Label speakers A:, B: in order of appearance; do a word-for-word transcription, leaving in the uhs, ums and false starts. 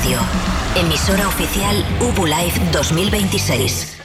A: Radio. Emisora oficial Ubu Live dos mil veintiséis.